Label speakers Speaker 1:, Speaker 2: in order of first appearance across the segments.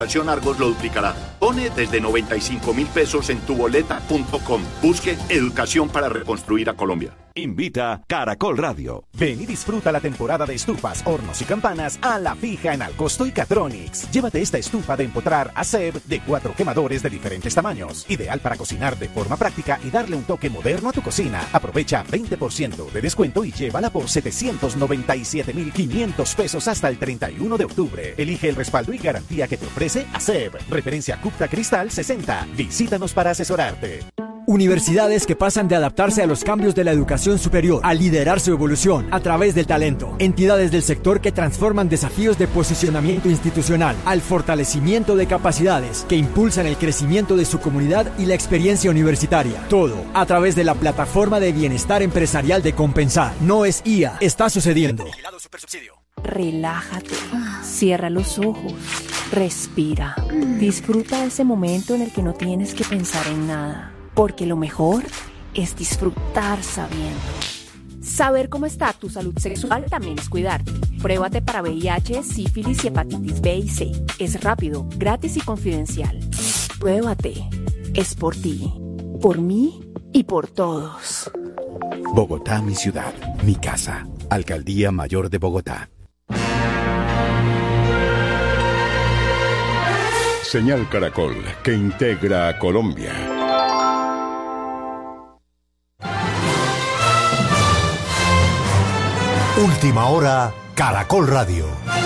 Speaker 1: Argos lo duplicará. Pone desde 95.000 pesos en tuboleta.com. Busque Educación para Reconstruir a Colombia.
Speaker 2: Invita Caracol Radio.
Speaker 3: Ven y disfruta la temporada de estufas, hornos y campanas a la fija en Alcosto y Catronics. Llévate esta estufa de empotrar ASEB de 4 quemadores de diferentes tamaños. Ideal para cocinar de forma práctica y darle un toque moderno a tu cocina. Aprovecha 20% de descuento y llévala por 797.500 pesos hasta el 31 de octubre. Elige el respaldo y garantía que te ofrece ASEB. Referencia Cupta Cristal 60. Visítanos para asesorarte.
Speaker 4: Universidades que pasan de adaptarse a los cambios de la educación superior a liderar su evolución a través del talento. Entidades del sector que transforman desafíos de posicionamiento institucional al fortalecimiento de capacidades que impulsan el crecimiento de su comunidad y la experiencia universitaria. Todo a través de la plataforma de bienestar empresarial de Compensar. No es IA, está sucediendo.
Speaker 5: Relájate, cierra los ojos, respira. Disfruta de ese momento en el que no tienes que pensar en nada. Porque lo mejor es disfrutar sabiendo. Saber cómo está tu salud sexual también es cuidarte. Pruébate para VIH, sífilis y hepatitis B y C. Es rápido, gratis y confidencial. Pruébate. Es por ti, por mí y por todos.
Speaker 6: Bogotá, mi ciudad, mi casa. Alcaldía Mayor de Bogotá.
Speaker 7: Señal Caracol, que integra a Colombia.
Speaker 8: Última hora, Caracol Radio.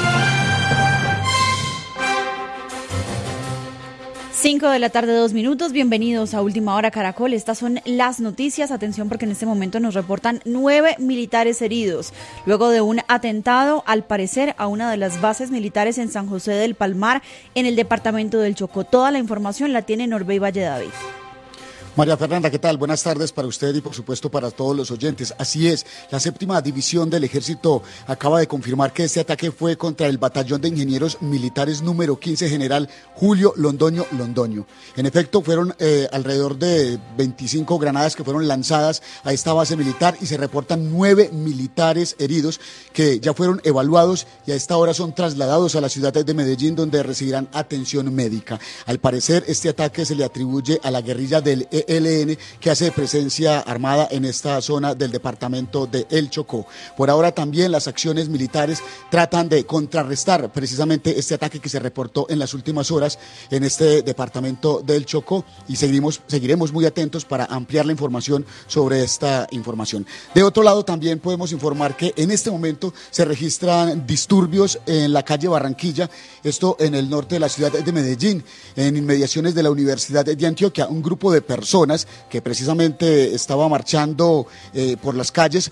Speaker 9: 5 de la tarde, 2 minutos. Bienvenidos a Última Hora Caracol. Estas son las noticias. Atención, porque en este momento nos reportan 9 militares heridos luego de un atentado, al parecer, a una de las bases militares en San José del Palmar, en el departamento del Chocó. Toda la información la tiene Norbey Valle David.
Speaker 10: María Fernanda, ¿qué tal? Buenas tardes para usted y por supuesto para todos los oyentes. Así es, la 7ª División del Ejército acaba de confirmar que este ataque fue contra el Batallón de Ingenieros Militares número 15, General Julio Londoño Londoño. En efecto, fueron alrededor de 25 granadas que fueron lanzadas a esta base militar y se reportan 9 militares heridos que ya fueron evaluados y a esta hora son trasladados a la ciudad de Medellín, donde recibirán atención médica. Al parecer, este ataque se le atribuye a la guerrilla del ELN, que hace presencia armada en esta zona del departamento de El Chocó. Por ahora también las acciones militares tratan de contrarrestar precisamente este ataque que se reportó en las últimas horas en este departamento del Chocó y seguiremos muy atentos para ampliar la información sobre esta información. De otro lado también podemos informar que en este momento se registran disturbios en la calle Barranquilla, esto en el norte de la ciudad de Medellín, en inmediaciones de la Universidad de Antioquia. Un grupo de personas que precisamente estaba marchando por las calles,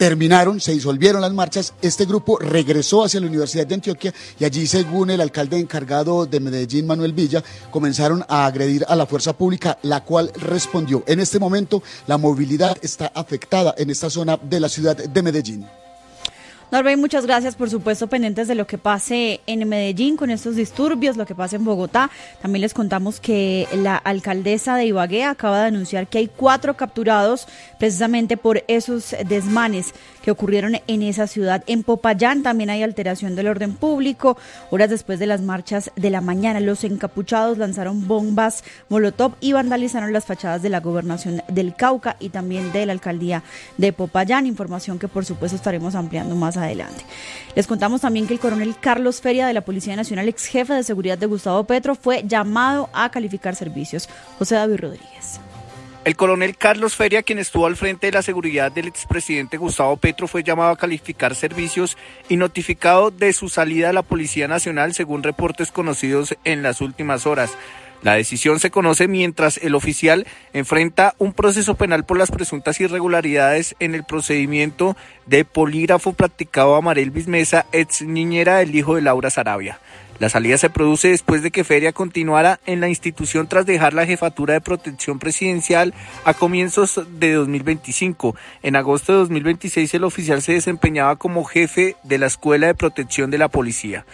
Speaker 10: se disolvieron las marchas. Este grupo regresó hacia la Universidad de Antioquia y allí, según el alcalde encargado de Medellín, Manuel Villa, comenzaron a agredir a la fuerza pública, la cual respondió. En este momento la movilidad está afectada en esta zona de la ciudad de Medellín.
Speaker 9: Norbey, muchas gracias, por supuesto, pendientes de lo que pase en Medellín con estos disturbios, lo que pase en Bogotá. También les contamos que la alcaldesa de Ibagué acaba de anunciar que hay 4 capturados precisamente por esos desmanes que ocurrieron en esa ciudad. En Popayán también hay alteración del orden público. Horas después de las marchas de la mañana, los encapuchados lanzaron bombas molotov y vandalizaron las fachadas de la gobernación del Cauca y también de la alcaldía de Popayán. Información que por supuesto estaremos ampliando más adelante. Les contamos también que el coronel Carlos Feria de la Policía Nacional, ex jefe de seguridad de Gustavo Petro, fue llamado a calificar servicios. José David Rodríguez.
Speaker 11: El coronel Carlos Feria, quien estuvo al frente de la seguridad del expresidente Gustavo Petro, fue llamado a calificar servicios y notificado de su salida de la Policía Nacional, según reportes conocidos en las últimas horas. La decisión se conoce mientras el oficial enfrenta un proceso penal por las presuntas irregularidades en el procedimiento de polígrafo practicado a Marelvis Mesa, ex niñera del hijo de Laura Sarabia. La salida se produce después de que Feria continuara en la institución tras dejar la jefatura de protección presidencial a comienzos de 2025. En agosto de 2026 el oficial se desempeñaba como jefe de la Escuela de Protección de la Policía.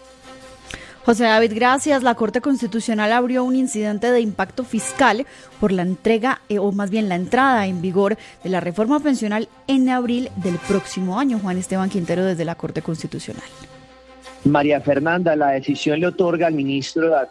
Speaker 9: José David, gracias. La Corte Constitucional abrió un incidente de impacto fiscal por la entrega, o más bien la entrada en vigor de la reforma pensional en abril del próximo año. Juan Esteban Quintero, desde la Corte Constitucional.
Speaker 12: María Fernanda, la decisión le otorga al ministro